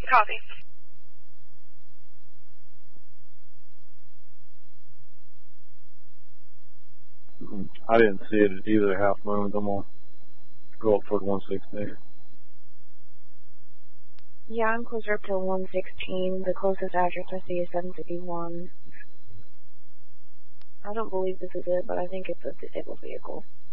Copy. I didn't see it at either half moons. I'm going to go up toward 116. Yeah, I'm closer up to 116. The closest address I see is 751. I don't believe this is it, but I think it's a disabled vehicle.